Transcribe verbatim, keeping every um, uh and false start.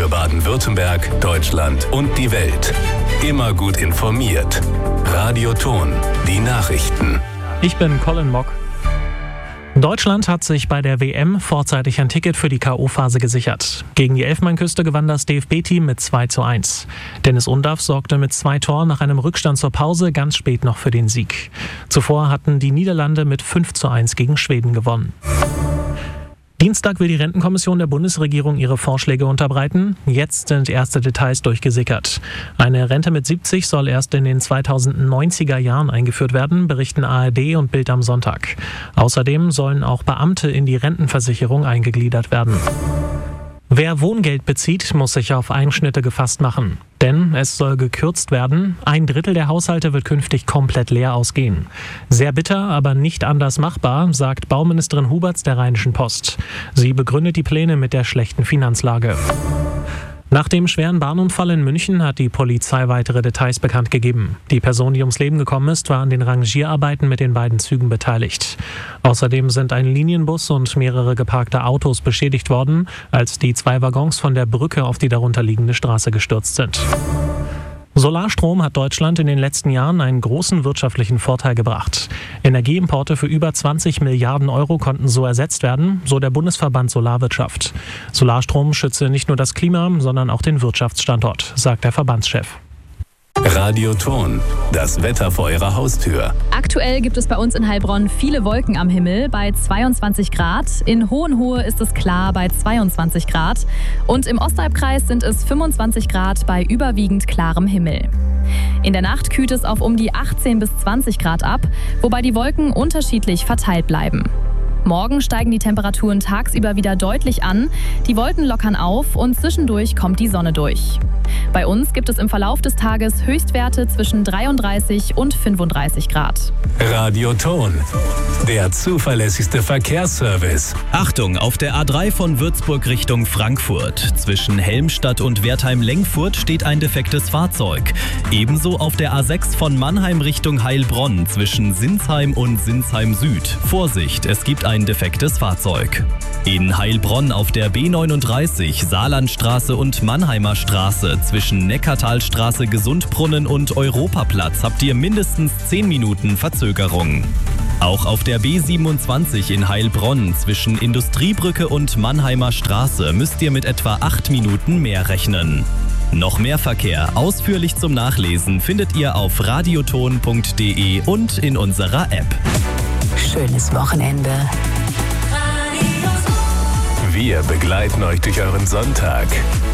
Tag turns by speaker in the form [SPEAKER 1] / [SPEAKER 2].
[SPEAKER 1] Für Baden-Württemberg, Deutschland und die Welt. Immer gut informiert. Radio Ton, die Nachrichten.
[SPEAKER 2] Ich bin Colin Mock. Deutschland hat sich bei der W M vorzeitig ein Ticket für die K O-Phase gesichert. Gegen die Elfenbeinküste gewann das D F B-Team mit zwei zu eins. Dennis Undaff sorgte mit zwei Toren nach einem Rückstand zur Pause ganz spät noch für den Sieg. Zuvor hatten die Niederlande mit fünf zu eins gegen Schweden gewonnen. Dienstag will die Rentenkommission der Bundesregierung ihre Vorschläge unterbreiten. Jetzt sind erste Details durchgesickert. Eine Rente mit siebzig soll erst in den zweitausendneunziger Jahren eingeführt werden, berichten A R D und Bild am Sonntag. Außerdem sollen auch Beamte in die Rentenversicherung eingegliedert werden. Wer Wohngeld bezieht, muss sich auf Einschnitte gefasst machen. Denn es soll gekürzt werden. Ein Drittel der Haushalte wird künftig komplett leer ausgehen. Sehr bitter, aber nicht anders machbar, sagt Bauministerin Huberts der Rheinischen Post. Sie begründet die Pläne mit der schlechten Finanzlage. Nach dem schweren Bahnunfall in München hat die Polizei weitere Details bekannt gegeben. Die Person, die ums Leben gekommen ist, war an den Rangierarbeiten mit den beiden Zügen beteiligt. Außerdem sind ein Linienbus und mehrere geparkte Autos beschädigt worden, als die zwei Waggons von der Brücke auf die darunterliegende Straße gestürzt sind. Solarstrom hat Deutschland in den letzten Jahren einen großen wirtschaftlichen Vorteil gebracht. Energieimporte für über zwanzig Milliarden Euro konnten so ersetzt werden, so der Bundesverband Solarwirtschaft. Solarstrom schütze nicht nur das Klima, sondern auch den Wirtschaftsstandort, sagt der Verbandschef.
[SPEAKER 1] Radio Ton, das Wetter vor Ihrer Haustür.
[SPEAKER 3] Aktuell gibt es bei uns in Heilbronn viele Wolken am Himmel bei zweiundzwanzig Grad. In Hohenhohe ist es klar bei zweiundzwanzig Grad. Und im Ostalbkreis sind es fünfundzwanzig Grad bei überwiegend klarem Himmel. In der Nacht kühlt es auf um die achtzehn bis zwanzig Grad ab, wobei die Wolken unterschiedlich verteilt bleiben. Morgen steigen die Temperaturen tagsüber wieder deutlich an, die Wolken lockern auf und zwischendurch kommt die Sonne durch. Bei uns gibt es im Verlauf des Tages Höchstwerte zwischen dreiunddreißig und fünfunddreißig Grad.
[SPEAKER 1] Radio Ton, der zuverlässigste Verkehrsservice.
[SPEAKER 4] Achtung, auf der A drei von Würzburg Richtung Frankfurt. Zwischen Helmstadt und Wertheim-Lengfurt steht ein defektes Fahrzeug. Ebenso auf der A sechs von Mannheim Richtung Heilbronn zwischen Sinsheim und Sinsheim Süd. Vorsicht, es gibt ein defektes Fahrzeug. In Heilbronn auf der B neununddreißig, Saarlandstraße und Mannheimer Straße zwischen Neckartalstraße, Gesundbrunnen und Europaplatz habt ihr mindestens zehn Minuten Verzögerung. Auch auf der B siebenundzwanzig in Heilbronn zwischen Industriebrücke und Mannheimer Straße müsst ihr mit etwa acht Minuten mehr rechnen. Noch mehr Verkehr ausführlich zum Nachlesen findet ihr auf radioton punkt de und in unserer App.
[SPEAKER 5] Schönes Wochenende.
[SPEAKER 1] Wir begleiten euch durch euren Sonntag.